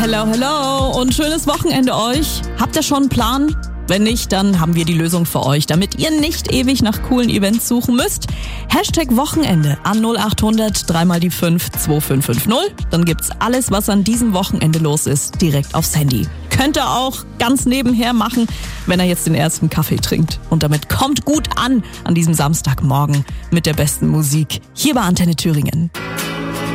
Hello, hello und schönes Wochenende euch. Habt ihr schon einen Plan? Wenn nicht, dann haben wir die Lösung für euch, damit ihr nicht ewig nach coolen Events suchen müsst. #Wochenende an 0800 3 mal die 5 2550. Dann gibt's alles, was an diesem Wochenende los ist, direkt aufs Handy. Könnt ihr auch ganz nebenher machen, wenn ihr jetzt den ersten Kaffee trinkt. Und damit kommt gut an diesem Samstagmorgen mit der besten Musik hier bei Antenne Thüringen.